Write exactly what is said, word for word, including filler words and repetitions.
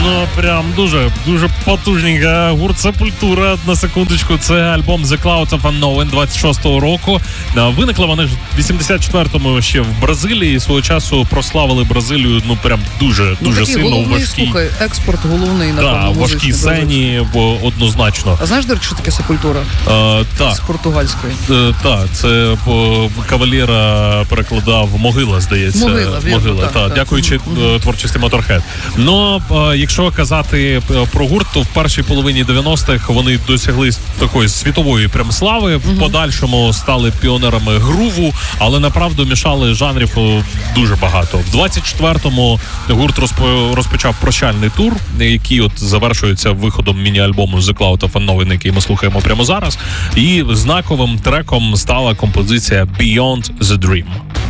Ну, прям дуже, дуже потужненька гурт Сепультура. На секундочку, це альбом The Clouds of Unknown двадцять шостого року. Виникла вони ж в вісімдесят четвертому ще в Бразилії. Свого часу прославили Бразилію, ну, прям дуже, дуже ну, сильно. Головний, важкій, слухай, експорт головний, напевно, да, важкій сцені, бо однозначно. А знаєш, до речі, що таке Сепультура? А, так. З португальської. Так, це по Кавалєра перекладав Могила, здається. Могила, вірно, Могила, так, так, так. дякуючи Угу. творчості Motorhead. Ну, якщо казати про гурт, то в першій половині дев'яностих вони досягли такої світової прям слави. В подальшому стали піонерами груву, але направду мішали жанрів дуже багато. В двадцять четвертому гурт розпочав прощальний тур, який от завершується виходом міні-альбому The Cloud of Unknown, який ми слухаємо прямо зараз. І знаковим треком стала композиція Beyond the Dream.